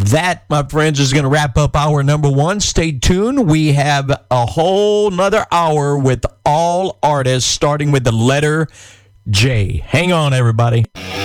That, my friends, is going to wrap up hour number one. Stay tuned. We have a whole nother hour with all artists, starting with the letter J. Hang on, everybody.